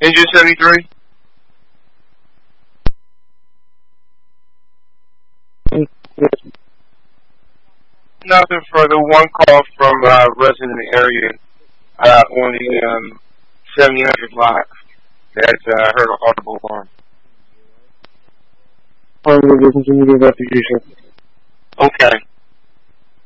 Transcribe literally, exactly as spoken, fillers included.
Engine seventy-three? Nothing further. One call from a uh, resident in the area uh, on the um, seventy hundred block that uh, heard an audible alarm. I will continue the investigation. Okay.